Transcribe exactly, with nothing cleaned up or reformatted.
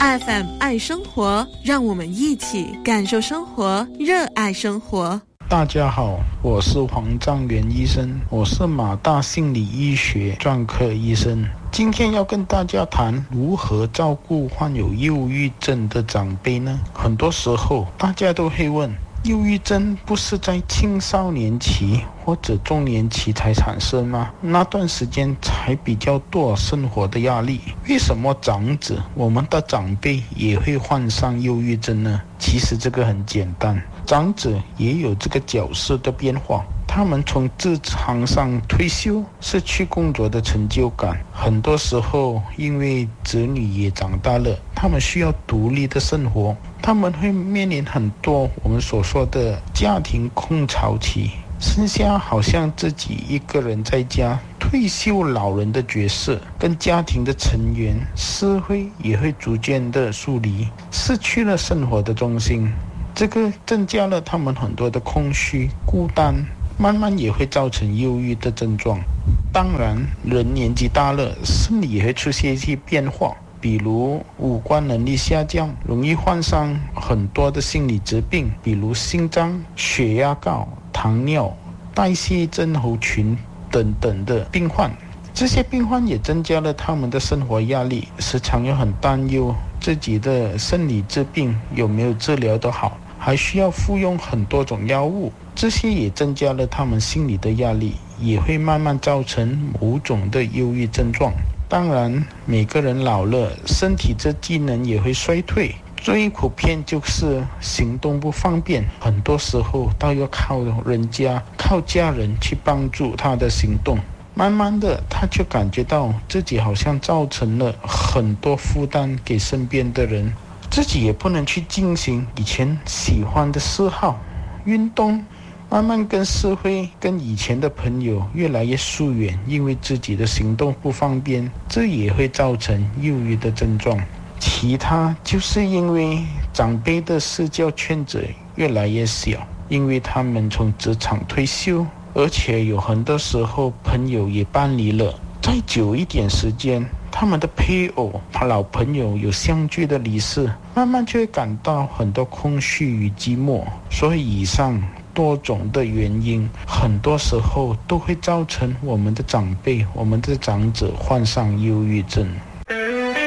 F M 爱生活，让我们一起感受生活，热爱生活。 大家好，我是黄章元医生，我是马大心理医学专科医生。今天要跟大家谈如何照顾患有忧郁症的长辈呢？很多时候大家都会问，忧郁症不是在青少年期或者中年期才产生吗？那段时间才比较多生活的压力，为什么长者，我们的长辈也会患上忧郁症呢？其实这个很简单，长者也有这个角色的变化。他们从职场上退休，失去工作的成就感，很多时候因为子女也长大了，他们需要独立的生活，他们会面临很多我们所说的家庭空巢期，剩下好像自己一个人在家，退休老人的角色跟家庭的成员、社会也会逐渐的疏离，失去了生活的中心，这个增加了他们很多的空虚、孤单，慢慢也会造成忧郁的症状。当然，人年纪大了，身体也会出现一些变化，比如五官能力下降，容易患上很多的心理疾病，比如心脏、血压高、糖尿、代谢症候群等等的病患。这些病患也增加了他们的生活压力，时常又很担忧自己的生理疾病有没有治疗得好，还需要服用很多种药物，这些也增加了他们心理的压力，也会慢慢造成某种的忧郁症状。当然，每个人老了，身体的机能也会衰退，最普遍就是行动不方便，很多时候都要靠人家、靠家人去帮助他的行动。慢慢的，他就感觉到自己好像造成了很多负担给身边的人，自己也不能去进行以前喜欢的嗜好、运动，慢慢跟社会、跟以前的朋友越来越疏远，因为自己的行动不方便，这也会造成忧郁的症状。其他就是因为长辈的社交圈子越来越小，因为他们从职场退休，而且有很多时候朋友也搬离了，再久一点时间，他们的配偶、老朋友有相聚的离世，慢慢就会感到很多空虚与寂寞。所以以上多种的原因，很多时候都会造成我们的长辈、我们的长者患上忧郁症。